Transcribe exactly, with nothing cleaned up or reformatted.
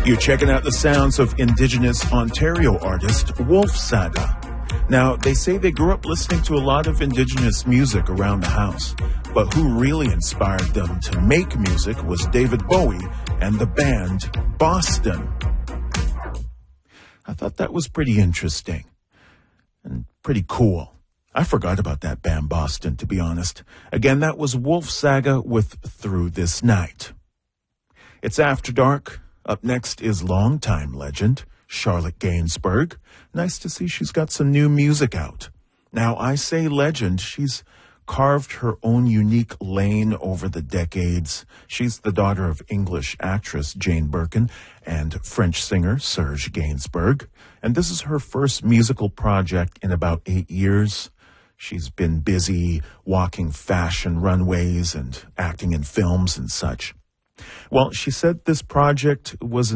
You're checking out the sounds of Indigenous Ontario artist Wolf Saga. Now, they say they grew up listening to a lot of Indigenous music around the house, but who really inspired them to make music was David Bowie and the band Boston. I thought that was pretty interesting and pretty cool. I forgot about that band Boston, to be honest. Again, that was Wolf Saga with Through This Night. It's After Dark. Up next is longtime legend Charlotte Gainsbourg. Nice to see she's got some new music out. Now, I say legend. She's carved her own unique lane over the decades. She's the daughter of English actress Jane Birkin and French singer Serge Gainsbourg. And this is her first musical project in about eight years. She's been busy walking fashion runways and acting in films and such. Well, she said this project was